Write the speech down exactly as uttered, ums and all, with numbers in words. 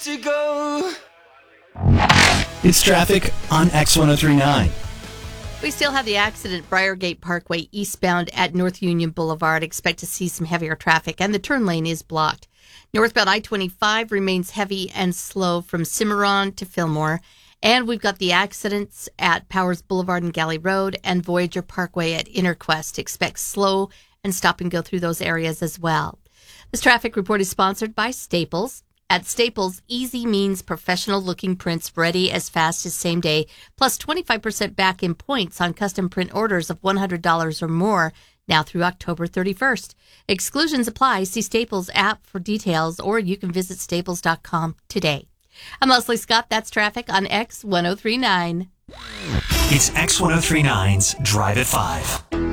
to go. It's traffic on X ten thirty-nine. We still have the accident, Briargate Parkway eastbound at North Union Boulevard. Expect to see some heavier traffic, and the turn lane is blocked. Northbound I twenty-five remains heavy and slow from Cimarron to Fillmore. And we've got the accidents at Powers Boulevard and Galley Road and Voyager Parkway at Interquest. Expect slow and stop and go through those areas as well. This traffic report is sponsored by Staples. At Staples, easy means professional-looking prints ready as fast as same day, plus twenty-five percent back in points on custom print orders of one hundred dollars or more, now through October thirty-first. Exclusions apply. See Staples app for details, or you can visit staples dot com today. I'm Leslie Scott. That's traffic on X ten thirty-nine. It's X ten thirty-nine's Drive at five.